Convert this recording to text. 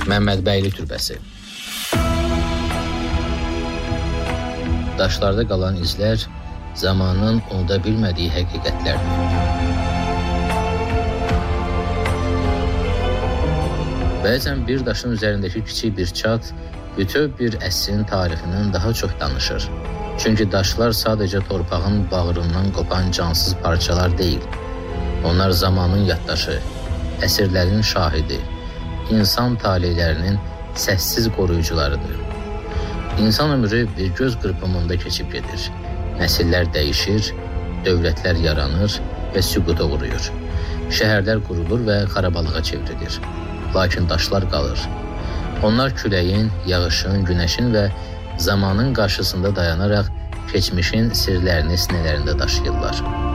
Məmmədbəyli türbəsi. Daşlarda qalan izlər zamanın unuda bilmədiyi həqiqətlərdir. Bəzən bir daşın üzərindəki kiçik bir çat bütöv bir əsrin tarixindən daha çox danışır. Çünki daşlar sadəcə torpağın bağrından qopan cansız parçalar deyil. Onlar zamanın yaddaşı, əsrlərin şahidi, insan taleylərinin səssiz qoruyucularıdır. İnsan ömrü bir göz qırpımında keçib gedir. Nəsillər dəyişir, dövlətlər yaranır və süquta uğrayır. Şəhərlər qurulur və xarabalığa çevrilir. Lakin daşlar qalır. Onlar küləyin, yağışın, günəşin və zamanın qarşısında dayanaraq keçmişin sirlərini sinələrində daşıyırlar.